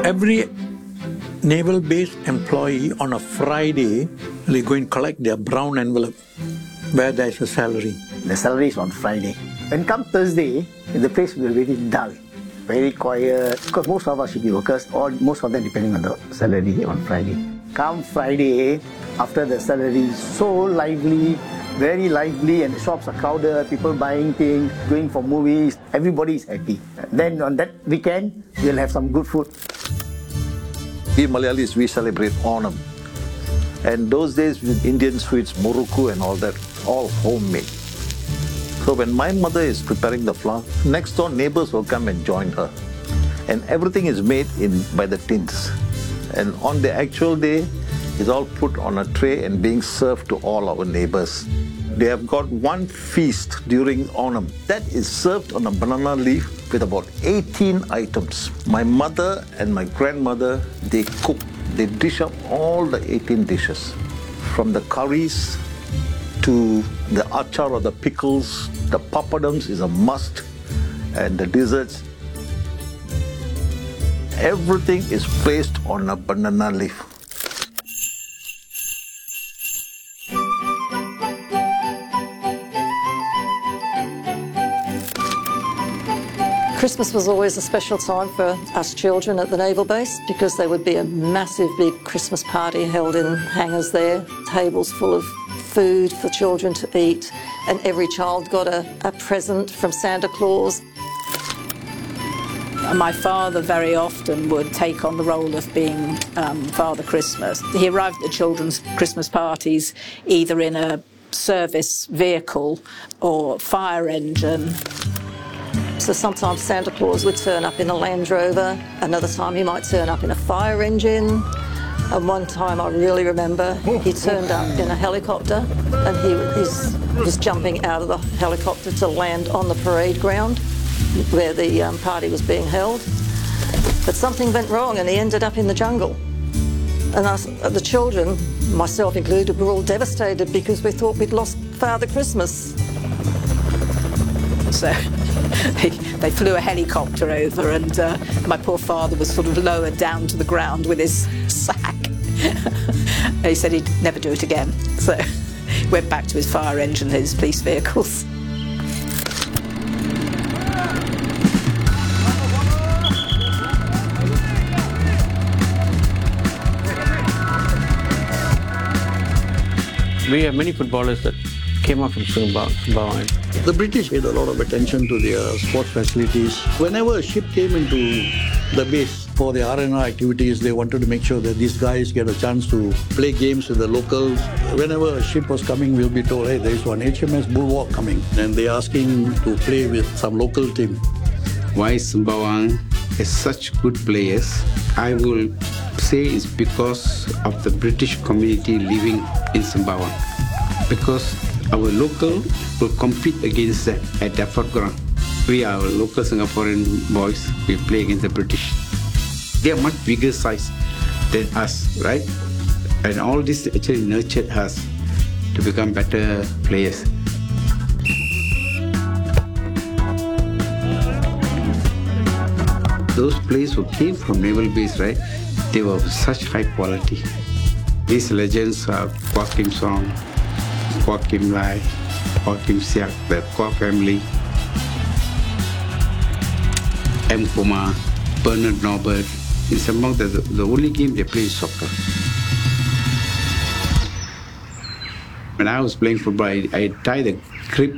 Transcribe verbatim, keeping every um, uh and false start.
Every naval base employee on a Friday, they go and collect their brown envelope where there is a salary. The salary is on Friday. When come Thursday, the place will be very dull, very quiet, because most of us should be workers, or most of them depending on the salary on Friday. Come Friday, after the salary, so lively, very lively, and the shops are crowded, people buying things, going for movies, everybody is happy. Then on that weekend, we'll have some good food. We Malayalis, we celebrate Onam. And those days with Indian sweets, Murukku and all that, all homemade. So when my mother is preparing the flour, next door neighbors will come and join her. And everything is made in by the tins. And on the actual day, it's all put on a tray and being served to all our neighbors. They have got one feast during Onam. That is served on a banana leaf with about eighteen items. My mother and my grandmother, they cook, they dish up all the eighteen dishes. From the curries to the achar or the pickles, the papadums is a must, and the desserts. Everything is placed on a banana leaf. Christmas was always a special time for us children at the naval base because there would be a massive big Christmas party held in hangars there, tables full of food for children to eat, and every child got a, a present from Santa Claus. My father very often would take on the role of being um, Father Christmas. He arrived at the children's Christmas parties either in a service vehicle or fire engine. So sometimes Santa Claus would turn up in a Land Rover, another time he might turn up in a fire engine, and one time I really remember he turned up in a helicopter and he was, was jumping out of the helicopter to land on the parade ground where the um, party was being held. But something went wrong and he ended up in the jungle. And us, the children, myself included, were all devastated because we thought we'd lost Father Christmas. So they, they flew a helicopter over and uh, my poor father was sort of lowered down to the ground with his sack. And he said he'd never do it again. So he went back to his fire engine and his police vehicles. We have many footballers that came up from Sumbawan. The British paid a lot of attention to their sports facilities. Whenever a ship came into the base for the R and R activities, they wanted to make sure that these guys get a chance to play games with the locals. Whenever a ship was coming, we'll be told, hey, there's one H M S Bulwark coming. And they're asking to play with some local team. Why Sumbawan has such good players? I will say it's because of the British community living in Sumbawan. Because our local will compete against them at Dafod ground. We are local Singaporean boys, we play against the British. They are much bigger size than us, right? And all this actually nurtured us to become better players. Those players who came from naval base, right? They were of such high quality. These legends are Kwok Kim Song, Kwok Kim Lai, Kwok Kim Siak, the Kwok family, M. Kumar, Bernard Norbert. In Sembawang, the, the only game they play is soccer. When I was playing football, I, I tied a grip